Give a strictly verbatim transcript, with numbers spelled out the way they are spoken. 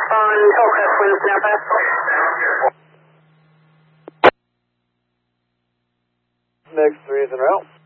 on Hillcrest Winds, Napa. Next three is en route.